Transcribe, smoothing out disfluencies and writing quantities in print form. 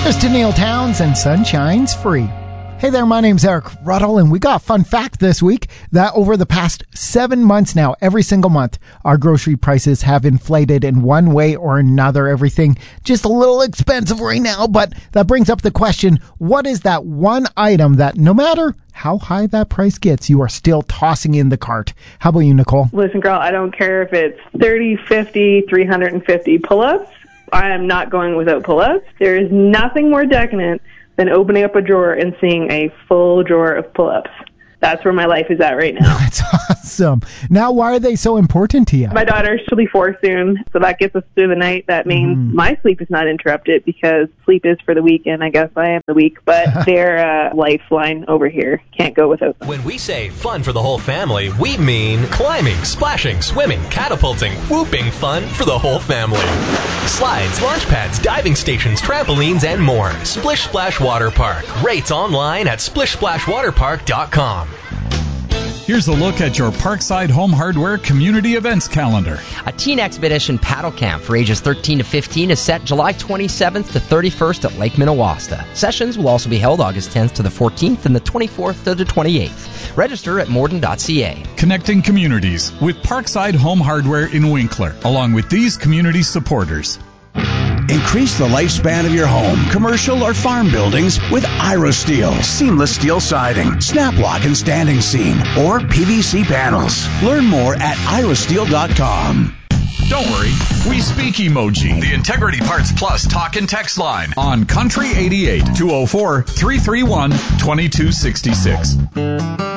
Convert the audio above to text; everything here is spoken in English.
Here's to Neil Towns and Sunshine's Free. Hey there, my name's Eric Ruddle, and we got a fun fact this week that over the past 7 months now, every single month, our grocery prices have inflated in one way or another. Everything just a little expensive right now, but that brings up the question, what is that one item that no matter how high that price gets, you are still tossing in the cart? How about you, Nicole? Listen, girl, I don't care if it's 30, 50, 350 pull-ups. I am not going without pull-ups. There is nothing more decadent than opening up a drawer and seeing a full drawer of pull-ups. That's where my life is at right now. That's awesome. Now, why are they so important to you? My daughter, she'll be 4 soon, so that gets us through the night. That means my sleep is not interrupted because sleep is for the weekend. I guess I am the week, but their lifeline over here can't go without them. When we say fun for the whole family, we mean climbing, splashing, swimming, catapulting, whooping fun for the whole family. Slides, launch pads, diving stations, trampolines, and more. Splish Splash Water Park. Rates online at splishsplashwaterpark.com. Here's a look at your Parkside Home Hardware Community Events calendar. A Teen Expedition paddle camp for ages 13 to 15 is set July 27th to 31st at Lake Minnewasta. Sessions will also be held August 10th to the 14th and the 24th to the 28th. Register at morden.ca. Connecting communities with Parkside Home Hardware in Winkler, along with these community supporters. Increase the lifespan of your home, commercial or farm buildings with IroSteel. Seamless steel siding, snap lock and standing seam, or PVC panels. Learn more at irosteel.com. Don't worry, we speak emoji. The Integrity Parts Plus talk and text line. On Country 88, 204-331-2266.